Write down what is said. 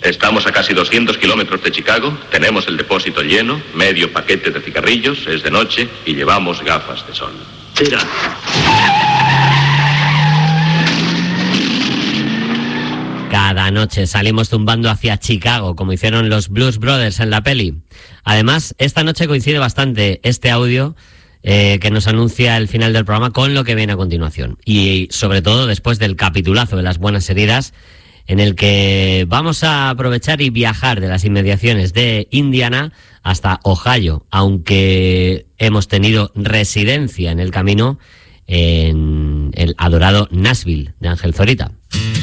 Estamos a casi 200 kilómetros de Chicago, tenemos el depósito lleno, medio paquete de cigarrillos, es de noche y llevamos gafas de sol. Tira. Cada noche salimos zumbando hacia Chicago, como hicieron los Blues Brothers en la peli. Además, esta noche coincide bastante este audio que nos anuncia el final del programa con lo que viene a continuación. Y sobre todo después del capitulazo de las buenas heridas, en el que vamos a aprovechar y viajar de las inmediaciones de Indiana hasta Ohio, aunque hemos tenido residencia en el camino en el adorado Nashville de Ángel Zorita.